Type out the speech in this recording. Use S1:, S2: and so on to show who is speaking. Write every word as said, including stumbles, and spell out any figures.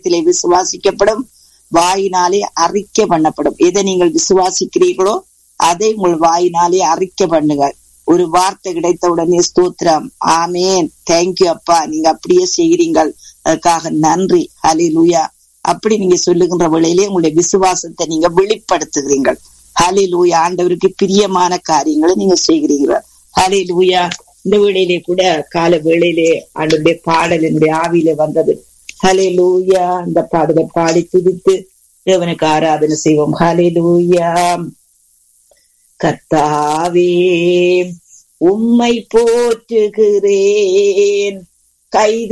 S1: இருதயத்திலே விசுவாசிக்கப்படும், வாயினாலே அறிக்கை பண்ணப்படும். எதை நீங்கள் விசுவாசிக்கிறீர்களோ அதை உங்கள் வாயினாலே அறிக்கை பண்ணுங்க. ஒரு வார்த்தை கிடைத்த உடனே ஸ்தோத்திரம், ஆமேன், தேங்க்யூ அப்பா, நீங்க அப்படியே செய்கிறீங்கள், அதுக்காக நன்றி, ஹல்லேலூயா. அப்படி நீங்க சொல்லுகின்ற வேளையிலே உங்களுடைய விசுவாசத்தை நீங்க வெளிப்படுத்துகிறீர்கள். ஹல்லேலூயா. ஆண்டவருக்கு பிரியமான காரியங்களை நீங்க செய்கிறீர்கள். ஹல்லேலூயா. இந்த வேளையிலே கூட கால வேளையிலே ஆண்டவருடைய பாடல் என்னுடைய ஆவியில வந்தது. ஹல்லேலூயா. இந்த பாடலை பாடி துதித்து தேவனுக்கு ஆராதனை செய்வோம். ஹல்லேலூயா. கர்த்தாவே உம்மை போற்றுகிறேன், கைது